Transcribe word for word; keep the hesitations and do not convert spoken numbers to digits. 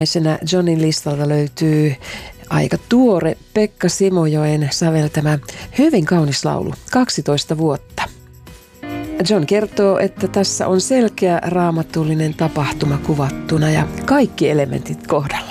Ensimmäisenä Johnin listalta löytyy aika tuore Pekka Simojoen säveltämä hyvin kaunis laulu, kaksitoista vuotta. John kertoo, että tässä on selkeä raamatullinen tapahtuma kuvattuna ja kaikki elementit kohdalla.